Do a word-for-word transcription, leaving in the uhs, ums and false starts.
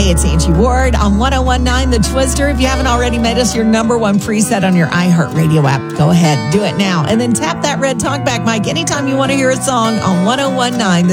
Hey, it's Angie Ward on one oh one nine The Twister. If you haven't already made us your number one preset on your iHeartRadio app, go ahead, do it now. And then tap that red talkback mic anytime you want to hear a song on one oh one nine The